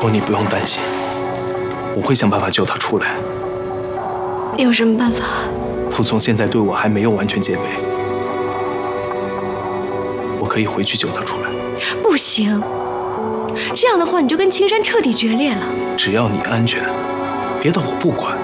托你不用担心，我会想办法救他出来。 你有什么办法？ 蒲松现在对我还没有完全戒备，我可以回去救他出来。 不行，这样的话你就跟青山彻底决裂了。 只要你安全，别的我不管。